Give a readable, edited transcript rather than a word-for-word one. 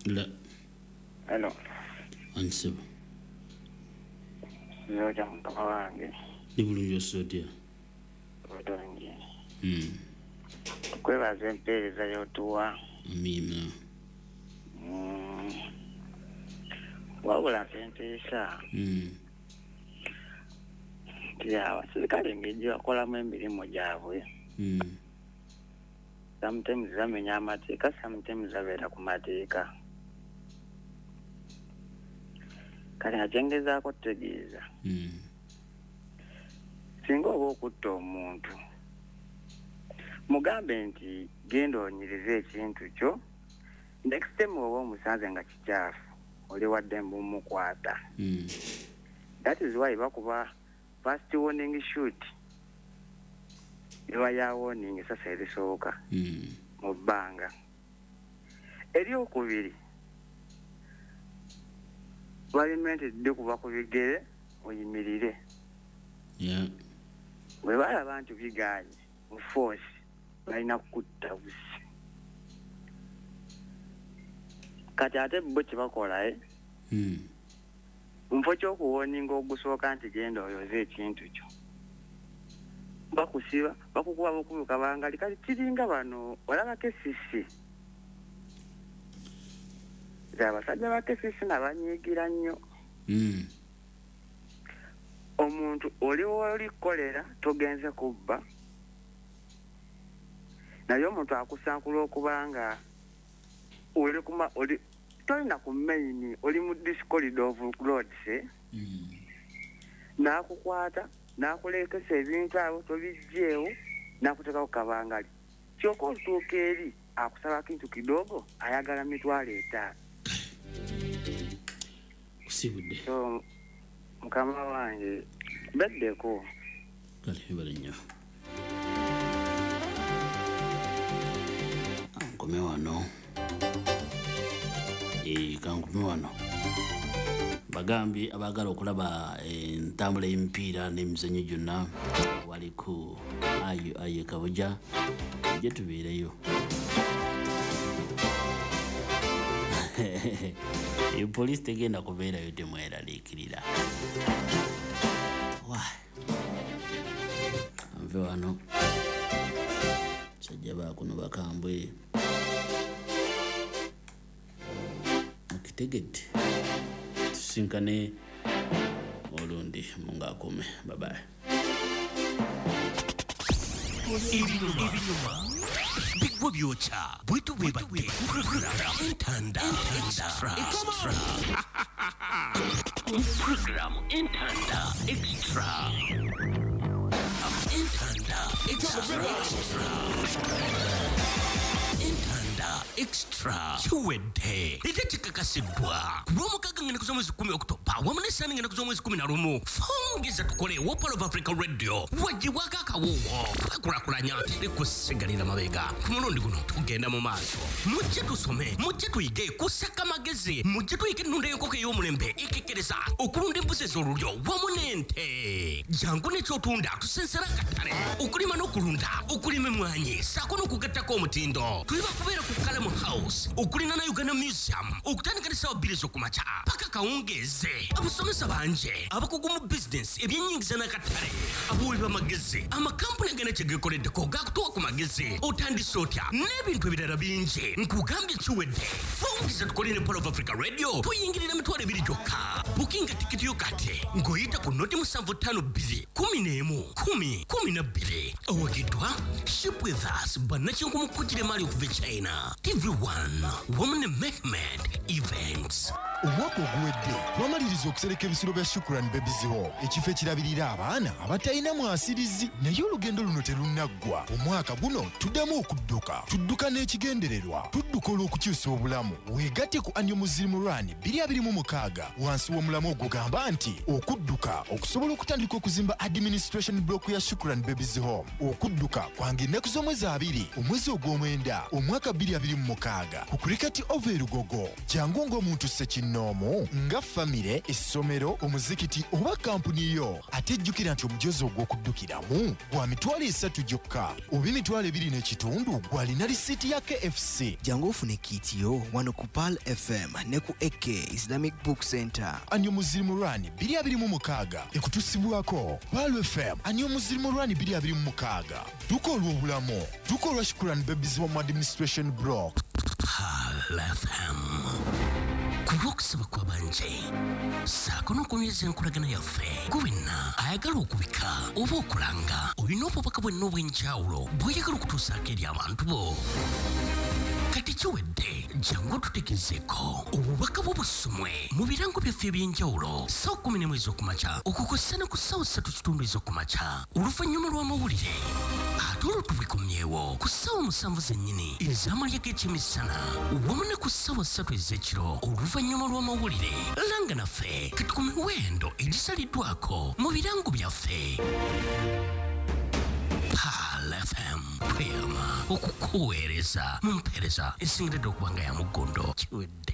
La. Hello. Ansiba. Zoja mtoka wange. Nibulungi osodia. Odongi. Kwebaza empeereza y'otuwa. Amina. Wabula nteesa. Nti abasirikale engeri bakolamu emirimu gyabwe. Sometimes bamenya amateeka, sometimes babeera ku mateeka. Kale ajengezaako kutegeeza. Singa oba okutta omuntu mugambe nti genda onyirize ekintu kyo, next time oba omusanze nga kikyafu oli wadde mbumukwata. That is why bakuba first warning shoot. Iwa ya warning sasa erisooka mu bbanga. Eryokubiri balimentedde kuba ku bigere oyimirire. Bwe balaba nti biganye mu force balina kukutta busi. Kati ate bo kyebakola mufo ky'okuwoninga ogusooka nti genda oyoze ekintu kyo, bakusiba bakukuba bukubuka bangali. Kati kiringa bano olabako esisi abasajja bakesisi nabanyiigira nnyo. Omuntu oli wolikolera togenze kubba, naye omuntu akusankula okubanga oli tolina ku main, oli mu this corridor of roads n'akukwata n'akulekesa ebintu abo tobijjeewo n'akuteekako kabangali. Kyokka olutuuka eri akusaba kintu kidogo ayagala 5,000. Kusibudde. So mukama wange beddeko. Kale ebale nnyo. Ankome wano. Kankume wano. Bagambi abagala okulaba entambula y'emipiira n'emizannyo gyonna waliko ayo Kabuja gye tubeereyo. Poliisi tegenda kubeerayo temweraliikirira. Anve wano sajja baakuno bakambwe mukitegedde tusinkane olundi mungakome. Bye-bye. Ibinyuma bigwa byocha bwitu bwebadde program Entanda Extra Extra chuwedde itekikakasidwa kulw'omukaaga ngenda kuza mwezi 10 Oktoba wamu n'essaani ngenda kuza mwezi 11 fongeza tukole Wopal of Africa Radio wagibwako akawuwo kakulakulanya likusigalira mabega ku mulundi guno tugenda mu maaso. Mujje tusome, mujje tuyige kusaka amagezi, mujje tuyige ennunda y'enkoko ey'omulembe ekekkereza okulunda embuzi ez'olulyo wamu n'ente. Jangu n'ekyotunda tusensera akatale okulima n'okulunda okulima emmwanyi ssaako n'okugattako omutindo. Tuli bakubeera ku Kalamu House okulina na Uganda Museum okutandika ne ssaawa 2 ez'okumakya paka kawungeeze. Abasomesa banje abakugu mu business ebyennyingiza n'akatale abawi b'amagezi amakampuni agenda kyegekoleddeko gakutuwa ku magezi otandise otya n'ebintu ebirala bingi nkugambye kiwedde. Fongeza tukole ne Wopal of Africa Radio tuyingirira 2,000 gyokka. Bukinga tikiti yo kati ng'oyita ku noti 752 11 owagiddwa Ship with Us bannakinku mukujjire mali okuva China. TV1 Women Mehmet Events. Omwaka oguwedde twamaliriza okusereka ebisiro bya Shukrani Babies Hall, ekifo ekirabirira abaana abatalina mwasirizi. Naye olugendo luno terunaggwa. Omwaka guno tuddamu tudduka n'ekigendererwa, tudduka olw'okukyusa obulamu. Weegatte ku Annual Muslim Run 2026 wansi omulamu ogugamba nti okudduka okusobola okutandika okuzimba administration block ya Shukrani Babies Home. Okudduka kwange ennaku z'omwezi 2 omwezi ogw'omwenda omwaka 2026 ku Cricket Over Lugogo. Jangu ng'omuntu ssekinnoomu nga famire, essomero, omuzikiti oba kampuni yo. Ate jjukira nti omujozi ogw'okuddukiramu gwa mitwalo 3 gyokka oba emitwalo 2.5 gwalina lisiiti ya KFC. Jangu ofune kiitiyo wano ku Pal FM ne ku AK Islamic Book Center. Anyo Muslim Run 2026 ekutusibwako Pal FM. Anyo Muslim Run 2026 duka olw'obulamu, duka olwa Shukrani Babies Home Administration Block. Pal FM kulwokusaba kwabanje saako n'okunyweza enkolagana yaffe gwenna ayagala okubika oba okulanga olina obubaka bwenna obw'enjawulo bw'oyagala okutuusaako eri abantu bo. Kati kiwedde jangu tutegezeeko obubaka bw'obusumwe mu birango byaffe eby'enjawulo ssaawa 11 ez'okumakya okukozesa ne ku ssaawa 3:30 ez'okumakya oluvannyuma lw'amawulire. Ate olwo tubikomyewo ku ssaawa 7 zennyini ez'amalya g'ekyemisana wamu ne ku ssaawa 3 ez'ekiro oluvannyuma lw'amawulire. Langa naffe kati ku miwendo egisaliddwako mu birango byaffe. Pal FM tweyama okukuweereza mu mpeereza esingiridde okuba nga ya muggondo. Kiwedde.